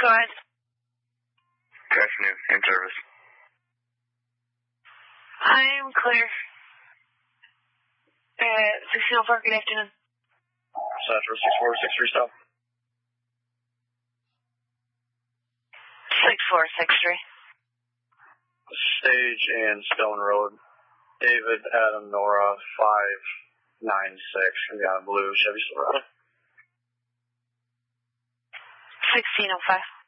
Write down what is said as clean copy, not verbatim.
ahead. Good afternoon. In service. I'm clear. 1604, good afternoon. Central 6463 stop. 6463. Stage and Stone Road. David, Adam, Nora, 596. We got a blue Chevy Silverado. 1605.